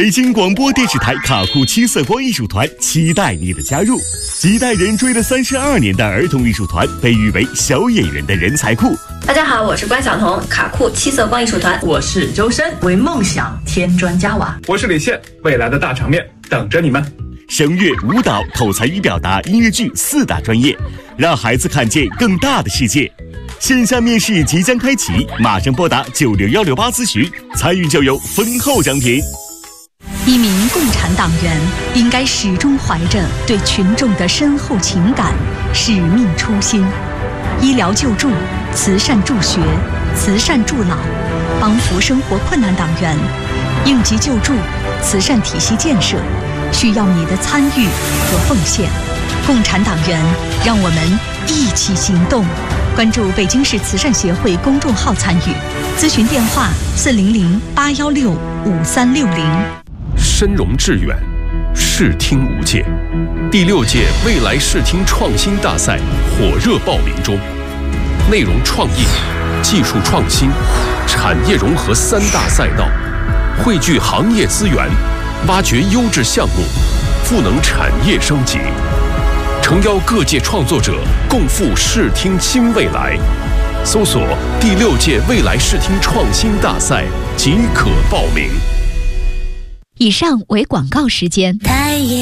北京广播电视台卡酷七色光艺术团期待你的加入。几代人追了32年的儿童艺术团，被誉为小演员的人才库。 大家好，我是关晓彤，卡酷七色光艺术团。 我是周深，为梦想添砖加瓦。 我是李现，未来的大场面等着你们。 声乐、舞蹈、口才与表达、音乐剧4大专业，让孩子看见更大的世界。线下面试即将开启，马上拨打96168咨询，参与就有丰厚奖品。 一名共产党员应该始终怀着对群众的深厚情感、使命初心。医疗救助、慈善助学、慈善助老，帮扶生活困难党员；应急救助、慈善体系建设，需要你的参与和奉献。共产党员，让我们一起行动。关注北京市慈善协会公众号参与，咨询电话400-816-5360。 深融致远，视听无界。第6届未来视听创新大赛火热报名中，内容创意、技术创新、产业融合3大赛道，汇聚行业资源，挖掘优质项目，赋能产业升级。诚邀各界创作者共赴视听新未来。搜索第6届未来视听创新大赛即可报名。 以上为广告时间。